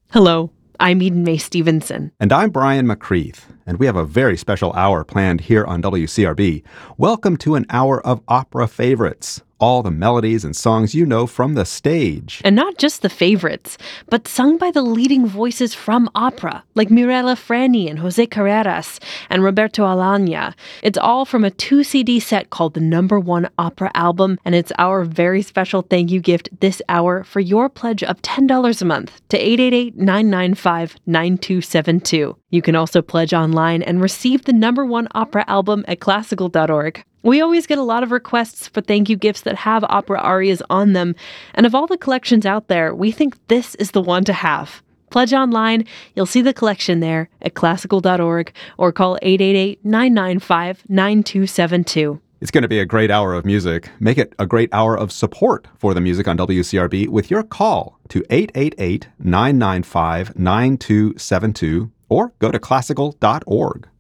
Hello, I'm Eden Mae Stevenson. And I'm Brian McCreath, and we have a very special hour planned here on WCRB. Welcome to an hour of opera favorites, all the melodies and songs you know from the stage. And not just the favorites, but sung by the leading voices from opera, like Mirella Freni and Jose Carreras and Roberto Alagna. It's all from a 2-CD set called the Number One Opera Album, and it's our very special thank you gift this hour for your pledge of $10 a month to 888-995-9272. You can also pledge online and receive the Number One Opera Album at classical.org. We always get a lot of requests for thank you gifts that have opera arias on them, and of all the collections out there, we think this is the one to have. Pledge online, you'll see the collection there at classical.org, or call 888-995-9272. It's going to be a great hour of music. Make it a great hour of support for the music on WCRB with your call to 888-995-9272, or go to classical.org.